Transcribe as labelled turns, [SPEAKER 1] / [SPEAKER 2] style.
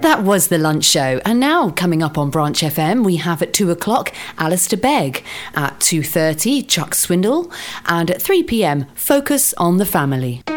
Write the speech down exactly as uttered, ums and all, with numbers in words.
[SPEAKER 1] That was The Lunch Show. And now, coming up on Branch F M, we have at two o'clock, Alistair Begg. At two thirty, Chuck Swindle. And at three p m, Focus on the Family.